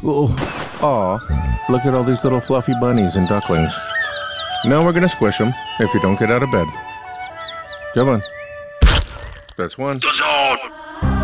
Oh, aw, look at all these little fluffy bunnies and ducklings. Now we're gonna squish them if you don't get out of bed. Come on. That's one.